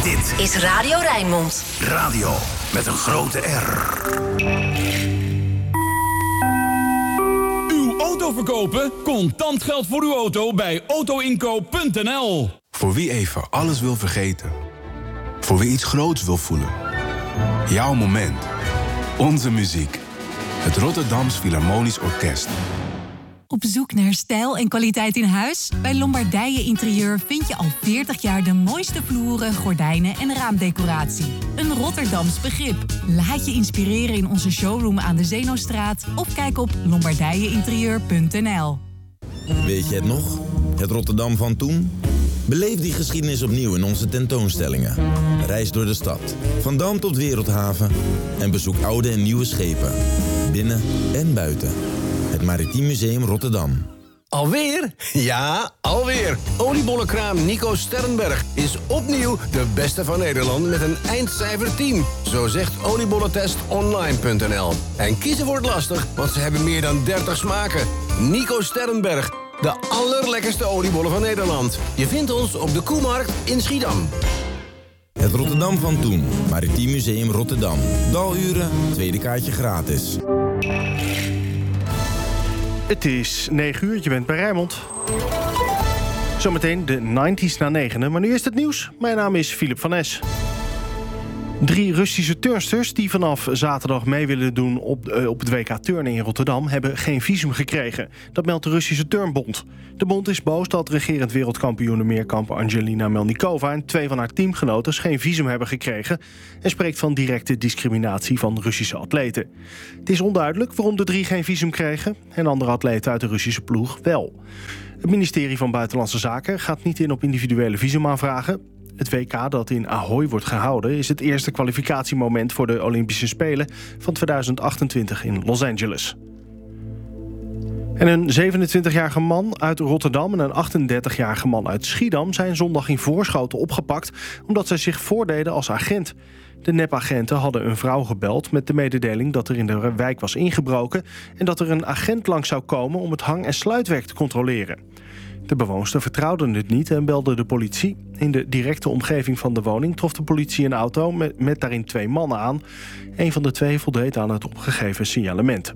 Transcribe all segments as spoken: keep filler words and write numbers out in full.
Dit is Radio Rijnmond. Radio met een grote R. Uw auto verkopen? Contant geld voor uw auto bij autoinkoop punt n l. Voor wie even alles wil vergeten. Voor wie iets groots wil voelen. Jouw moment. Onze muziek. Het Rotterdams Philharmonisch Orkest. Op zoek naar stijl en kwaliteit in huis? Bij Lombardije Interieur vind je al veertig jaar de mooiste vloeren, gordijnen en raamdecoratie. Een Rotterdams begrip. Laat je inspireren in onze showroom aan de Zeenostraat of kijk op lombardije interieur punt n l. Weet je het nog? Het Rotterdam van toen? Beleef die geschiedenis opnieuw in onze tentoonstellingen. Reis door de stad, van Dam tot Wereldhaven en bezoek oude en nieuwe schepen. Binnen en buiten. Het Maritiem Museum Rotterdam. Alweer? Ja, alweer. Oliebollenkraam Nico Sterrenberg is opnieuw de beste van Nederland met een eindcijfer tien. Zo zegt oliebollentest online punt n l. En kiezen wordt lastig, want ze hebben meer dan dertig smaken. Nico Sterrenberg, de allerlekkerste oliebollen van Nederland. Je vindt ons op de Koemarkt in Schiedam. Het Rotterdam van toen. Maritiem Museum Rotterdam. Daluren, tweede kaartje gratis. Het is negen uur, je bent bij Rijnmond. Zometeen de negentig's na negenen, maar nu is het nieuws. Mijn naam is Philip van Es. Drie Russische turnsters die vanaf zaterdag mee willen doen op, uh, op het W K turnen in Rotterdam hebben geen visum gekregen. Dat meldt de Russische Turnbond. De bond is boos dat regerend wereldkampioene meerkamp Angelina Melnikova en twee van haar teamgenoten geen visum hebben gekregen en spreekt van directe discriminatie van Russische atleten. Het is onduidelijk waarom de drie geen visum kregen en andere atleten uit de Russische ploeg wel. Het ministerie van Buitenlandse Zaken gaat niet in op individuele visumaanvragen. Het W K dat in Ahoy wordt gehouden is het eerste kwalificatiemoment voor de Olympische Spelen van tweeduizend achtentwintig in Los Angeles. En een zevenentwintigjarige man uit Rotterdam en een achtendertigjarige man uit Schiedam zijn zondag in Voorschoten opgepakt omdat zij zich voordeden als agent. De nepagenten hadden een vrouw gebeld met de mededeling dat er in de wijk was ingebroken en dat er een agent langs zou komen om het hang- en sluitwerk te controleren. De bewoonster vertrouwde het niet en belde de politie. In de directe omgeving van de woning trof de politie een auto met, met daarin twee mannen aan. Een van de twee voldeed aan het opgegeven signalement.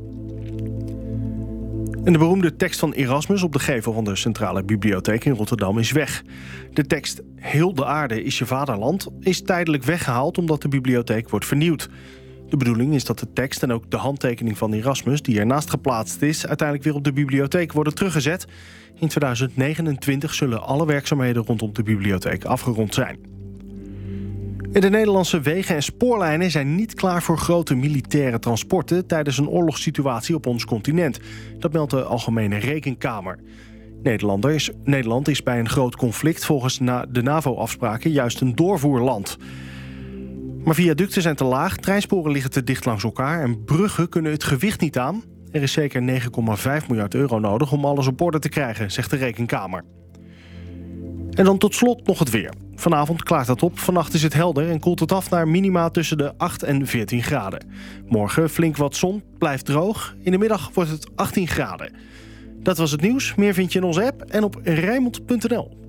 En de beroemde tekst van Erasmus op de gevel van de Centrale Bibliotheek in Rotterdam is weg. De tekst "Heel de aarde is je vaderland" is tijdelijk weggehaald omdat de bibliotheek wordt vernieuwd. De bedoeling is dat de tekst en ook de handtekening van Erasmus, die ernaast geplaatst is, uiteindelijk weer op de bibliotheek worden teruggezet. In tweeduizend negenentwintig zullen alle werkzaamheden rondom de bibliotheek afgerond zijn. En de Nederlandse wegen en spoorlijnen zijn niet klaar voor grote militaire transporten tijdens een oorlogssituatie op ons continent. Dat meldt de Algemene Rekenkamer. Nederlanders, Nederland is bij een groot conflict volgens de NAVO-afspraken juist een doorvoerland. Maar viaducten zijn te laag, treinsporen liggen te dicht langs elkaar en bruggen kunnen het gewicht niet aan. Er is zeker negen komma vijf miljard euro nodig om alles op orde te krijgen, zegt de Rekenkamer. En dan tot slot nog het weer. Vanavond klaart het op, vannacht is het helder en koelt het af naar minima tussen de acht en veertien graden. Morgen flink wat zon, blijft droog. In de middag wordt het achttien graden. Dat was het nieuws. Meer vind je in onze app en op rijnmond punt n l.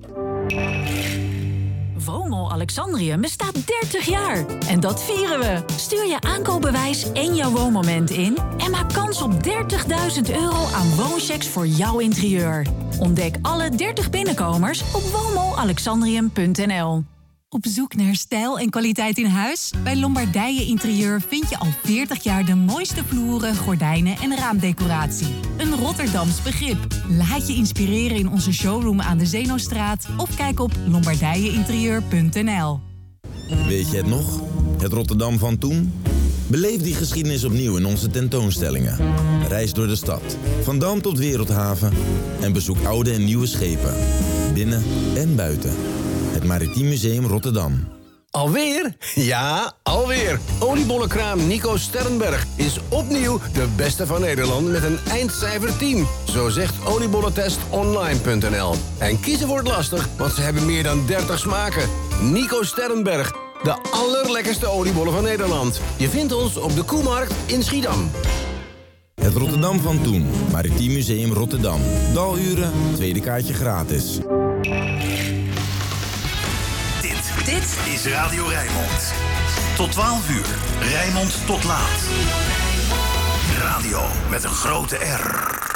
WOMAL Alexandrium bestaat dertig jaar. En dat vieren we. Stuur je aankoopbewijs en jouw woonmoment in en maak kans op dertigduizend euro aan woonchecks voor jouw interieur. Ontdek alle dertig binnenkomers op womal alexandrium punt n l. Op zoek naar stijl en kwaliteit in huis? Bij Lombardije Interieur vind je al veertig jaar de mooiste vloeren, gordijnen en raamdecoratie. Een Rotterdams begrip. Laat je inspireren in onze showroom aan de Zeenostraat of kijk op lombardije interieur punt n l. Weet je het nog? Het Rotterdam van toen? Beleef die geschiedenis opnieuw in onze tentoonstellingen. Reis door de stad, van Dam tot Wereldhaven en bezoek oude en nieuwe schepen. Binnen en buiten. Het Maritiem Museum Rotterdam. Alweer? Ja, alweer. Oliebollenkraam Nico Sterrenberg is opnieuw de beste van Nederland met een eindcijfer tien. Zo zegt oliebollentest online punt n l. En kiezen wordt lastig, want ze hebben meer dan dertig smaken. Nico Sterrenberg, de allerlekkerste oliebollen van Nederland. Je vindt ons op de Koemarkt in Schiedam. Het Rotterdam van toen. Maritiem Museum Rotterdam. Daluren, tweede kaartje gratis. Dit, Dit is Radio Rijnmond. Tot twaalf uur. Rijnmond tot laat. Radio met een grote R.